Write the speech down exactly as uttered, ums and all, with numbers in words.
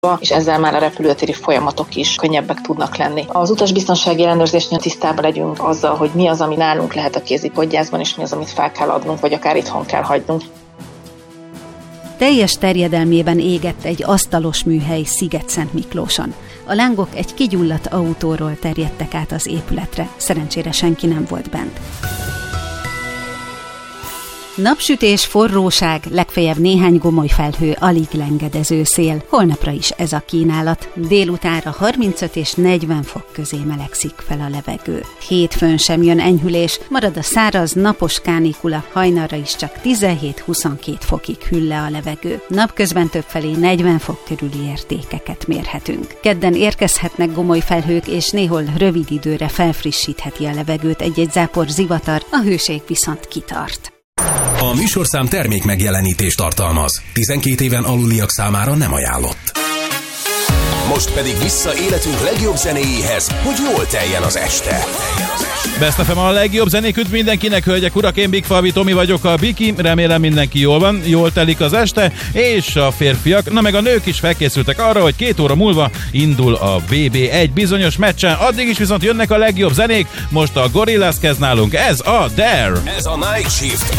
és ezzel már a repülőtéri folyamatok is könnyebbek tudnak lenni. Az utasbiztonsági ellenőrzésnél tisztában legyünk azzal, hogy mi az, ami nálunk lehet a kézipodgyászban, és mi az, amit fel kell adnunk, vagy akár itthon kell hagynunk. Teljes terjedelmében égett egy asztalos műhely Sziget-Szentmiklóson. A lángok egy kigyulladt autóról terjedtek át az épületre, szerencsére senki nem volt bent. Napsütés, forróság, legfeljebb néhány gomoly felhő, alig lengedező szél. Holnapra is ez a kínálat. Délutánra harmincöt és negyven fok közé melegszik fel a levegő. Hétfőn sem jön enyhülés, marad a száraz, napos kánikula, hajnalra is csak tizenhét-huszonkét fokig hűl le a levegő. Napközben többfelé negyven fok körüli értékeket mérhetünk. Kedden érkezhetnek gomoly felhők, és néhol rövid időre felfrissítheti a levegőt egy-egy zápor zivatar, a hőség viszont kitart. A műsorszám termék megjelenítést tartalmaz. tizenkét éven aluliak számára nem ajánlott. Most pedig vissza életünk legjobb zenéjéhez, hogy jól teljen az este. Best ef em a legjobb zenék üdv mindenkinek, hölgyek, urak, én Big Falvi Tomi vagyok, a Biki, remélem mindenki jól van, jól telik az este, és a férfiak, na meg a nők is felkészültek arra, hogy két óra múlva indul a vé bé egy bizonyos meccsen, addig is viszont jönnek a legjobb zenék, most a Gorillaz kezd nálunk, ez a Dare! Ez a Night Shift